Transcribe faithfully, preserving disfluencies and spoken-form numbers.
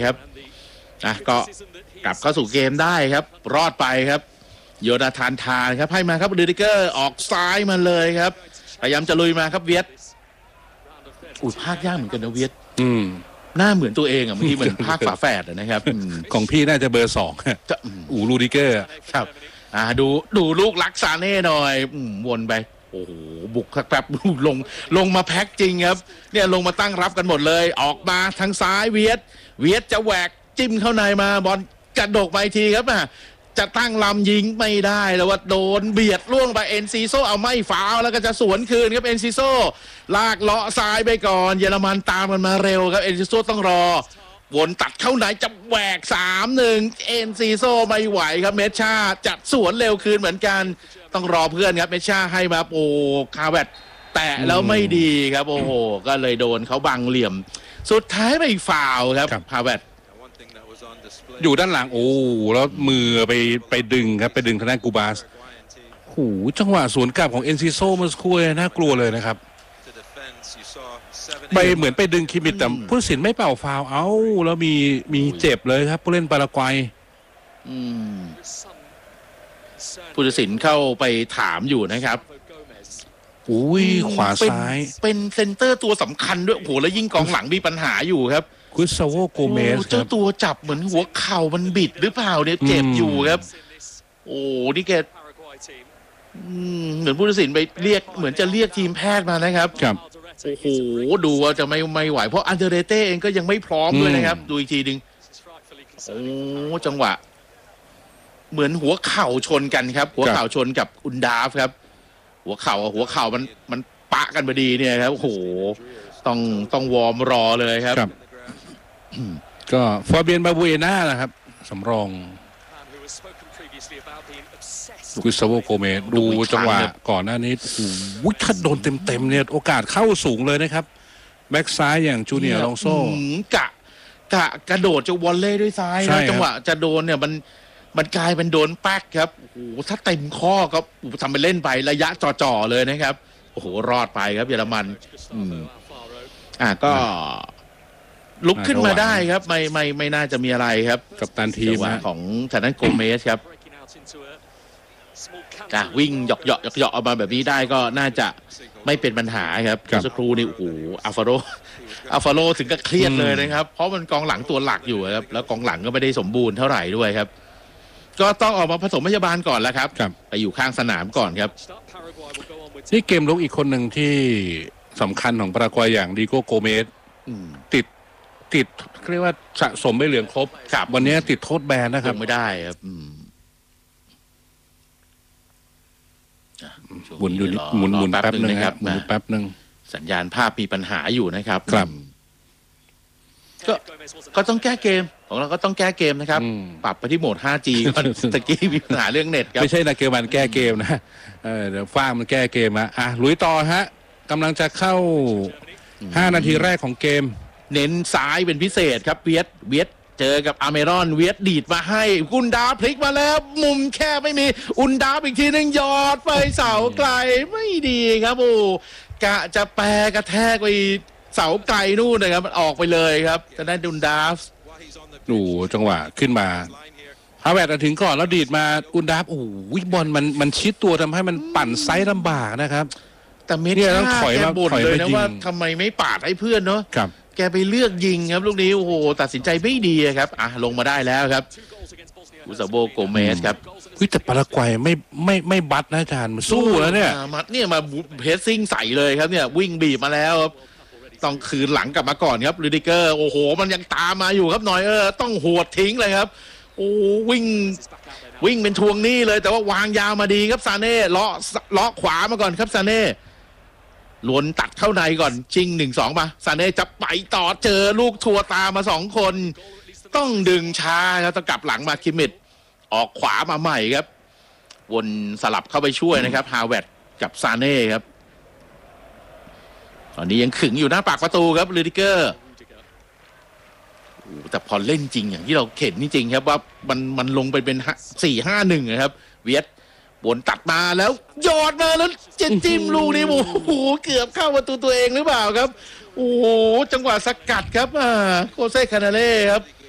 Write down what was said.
ครับอ่ะก็กลับเข้าสู่เกมได้ครับรอดไปครับโยนาธานทานครับให้มาครับรูดิเกอร์ออกซ้ายมาเลยครับพยายามจะลุยมาครับเวียดอุ้ยภาคยากเหมือนกันนะเวียดอืมหน้าเหมือนตัวเองอ่ะบางทีเหมือนภาคฝาแฝดนะครับของพี่น่าจะเบอร์สองอูรูดิเกอร์ครับอ่าดูดูลูกลักซาเน่หน่อยวนไปโอ้โหบุกสักแป๊บลงลงมาแพ็คจริงครับเนี่ยลงมาตั้งรับกันหมดเลยออกมาทางซ้ายเวียดเวียดจะแหวกจิ้มเข้าในมาบอลกระโดดไปทีครับอ่ะจะตั้งลำยิงไม่ได้แล้วว่าโดนเบียดล่วงไปเอ็นซีโซเอาไม่ฟาวแล้วก็จะสวนคืนครับเอ็นซีโซลากเลาะซ้ายไปก่อนเยอรมันตามมันมาเร็วครับเอ็นซีโซต้องรอวนตัดเข้าไหนจะแหวก สามหนึ่ง เอ็นซีโซไม่ไหวครับเมชาจัดสวนเร็วคืนเหมือนกันต้องรอเพื่อนครับเมชาให้มาโอ้คาแวตแตะแล้วไม่ดีครับโอ้โหก็เลยโดนเขาบังเหลี่ยมสุดท้ายไปฟาวครับคาแวตอยู่ด้านหลังโอ้แล้วมือไปไปดึงครับไปดึงทางด้านกูบาสโอ้จังหวะสวนกลับของเอ็นซีโซมันคุยน่ากลัวเลยนะครับไปเหมือนไปดึงคิมิตแต่ผู้ตัดสินไม่เป่าฟาวเอ้าแล้วมีมีเจ็บเลยครับผู้เล่นปารากวัยผู้ตัดสินเข้าไปถามอยู่นะครับอุ้ยขวาซ้ายเป็นเซนเตอร์ตัวสำคัญด้วยโอ้โหแล้วยิ่งกองหลังมีปัญหาอยู่ครับคุซาโวโกเมสเจ้าตัวจับเหมือนหัวเข่ามันบิดหรือเปล่าเนี่ยเจ็บอยู่ครับโอ้นี่แกเหมือนผู้ตัดสินไปเรียกเหมือนจะเรียกทีมแพทย์มานะครับครับโอ้โหดูว่าจะไม่ไม่ไหวเพราะอันเดเรเต้เองก็ยังไม่พร้อมด้วยนะครับดูอีกทีนึงโอ้จังหวะเหมือนหัวเข่าชนกันครับหัวเข่าชนกับอุนดาฟครับหัวเข่าหัวเข่ามันมันปะกันพอดีเนี่ยครับโอ้โหต้องต้องวอร์มรอเลยครับก็ฟาเบียนบาบูเอน่านะครับสำรองกุซาโวโกเมสดูจังหวะก่อนหน้านี้วุ้ยถ้าโดนเต็มๆเนี่ยโอกาสเข้าสูงเลยนะครับแบ็กซ้ายอย่างจูเนียร์ลองโซ่กะกะกระโดดจะวอลเล่ด้วยซ้ายนะจังหวะจะโดนเนี่ยมันมันกลายเป็นโดนแป๊กครับโอ้โหถ้าเต็มข้อก็ทำไปเล่นไประยะจ่อๆเลยนะครับโอ้โหรอดไปครับเยอรมันอืมอ่ะก็ลุกขึ้นมาได้ครับไม่ไม่ไม่น่าจะมีอะไรครับกับตันทีมของทางด้านโกเมสครับอ่ะวิ่งหยอกหยอกหยอกหยอกออกมาแบบนี้ได้ก็น่าจะไม่เป็นปัญหาครับสักครู่นี่โอ้โหอัลฟาโรอัลฟาโรถึงกับเครียดเลยนะครับเพราะมันกองหลังตัวหลักอยู่ครับแล้วกองหลังก็ไม่ได้สมบูรณ์เท่าไหร่ด้วยครับก็ต้องออกมาผสมพยาบาลก่อนแล้วครับไปอยู่ข้างสนามก่อนครับนี่เกมลุกอีกคนหนึ่งที่สำคัญของปารากวัยอย่างดีโก้โกเมสติดติดเรียกว่าสะสมไม่เหลืองครบวันนี้ติดโทษแบนนะครับไม่ได้ครับหมุนอยู่หมุนหมุนแป๊บนึงครับหมุนแป๊บนึงสัญญาณภาพมีปัญหาอยู่นะครับครับก็ก็ต้องแก้เกมของเราก็ต้องแก้เกมนะครับปรับไปที่โหมด ไฟว์จี ก่อนตะกี้มีปัญหาเรื่องเน็ตครับไม่ใช่นะเกมมันแก้เกมนะเออเดี๋ยวฟ้ามันแก้เกมมาอ่ะลุยต่อฮะกำลังจะเข้าห้านาทีแรกของเกมเน้นซ้ายเป็นพิเศษครับเวียดเวียดเจอกับอาร์เมรอนเวียดดีดมาให้อุนดาพลิกมาแล้วมุมแค่ไม่มีอุนดาอีกทีนึงยอดไปเสาไกลไม่ดีครับโอ้กะจะแปรกระแทกไปเสาไกลนู่นนะครับมันออกไปเลยครับจะได้อุนดาฟดูจังหวะขึ้นมาฮาแวร์ดถึงก่อนแล้วดีดมาอุนดาฟโอ้โหบอลมันมันชิดตัวทำให้มันปั่นไซส์ลำบากนะครับแต่เมเนี่ยต้องถอยมาบ่นเลยนะว่าทำไมไม่ปาดให้เพื่อนเนาะแกไปเลือกยิงครับลูกนี้โอ้โหตัดสินใจไม่ดีครับอ่ะลงมาได้แล้วครับกุซาโวโกเมสครับแต่ปารากวัยไม่ไม่ไม่บัดนะอาจารย์มันสู้แล้วเนี่ยมาเนี่ยมาเพสซิ่งใส่เลยครับเนี่ยวิ่งบีบมาแล้วครับต้องคืนหลังกลับมาก่อนครับรูดิเกอร์โอ้โหมันยังตามมาอยู่ครับหน่อยเออต้องหวดทิ้งเลยครับโอ้วิ่งวิ่งเป็นทวงหนี้เลยแต่ว่าวางยาวมาดีครับซาเน่เลาะเลาะขวามาก่อนครับซาเน่ล้วนตัดเข้าในก่อนชิงหนึ่งสองมาซาเน่จะไปต่อเจอลูกทัวตามมาสองคนต้องดึงช้าครับต้องกลับหลังมาคิมมิดออกขวามาใหม่ครับวนสลับเข้าไปช่วยนะครับฮาวเวิร์ดกับซาเน่ครับตอนนี้ยังขึงอยู่หน้าปากประตูครับรูดิเกอร์แต่พอเล่นจริงอย่างที่เราเห็นนี่จริงครับว่ามันมันลงไปเป็นสี่ห้าหนึ่งนะครับเวียดบนตัดมาแล้วยอดมาแล้วเจ็ดจิ้มลูกนี้โอ้โหเกือบเข้าประตูตัวเองหรือเปล่าครับโอ้โหจังหวะสกัดครับอ่าโคเซ่คานาเล่ครับ